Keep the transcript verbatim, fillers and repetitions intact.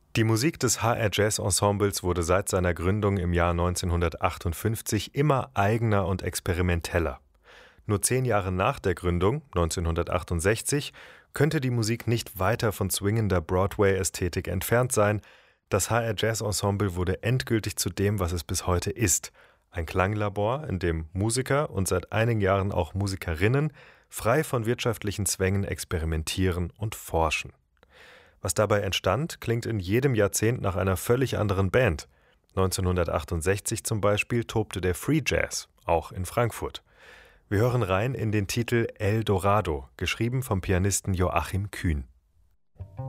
Die Musik des H R Jazz Ensembles wurde seit seiner Gründung im Jahr neunzehnhundertachtundfünfzig immer eigener und experimenteller. Nur zehn Jahre nach der Gründung, neunzehnhundertachtundsechzig, könnte die Musik nicht weiter von zwingender Broadway-Ästhetik entfernt sein. Das H R Jazz Ensemble wurde endgültig zu dem, was es bis heute ist: ein Klanglabor, in dem Musiker und seit einigen Jahren auch Musikerinnen frei von wirtschaftlichen Zwängen experimentieren und forschen. Was dabei entstand, klingt in jedem Jahrzehnt nach einer völlig anderen Band. neunzehnhundertachtundsechzig zum Beispiel tobte der Free Jazz, auch in Frankfurt. Wir hören rein in den Titel El Dorado, geschrieben vom Pianisten Joachim Kühn.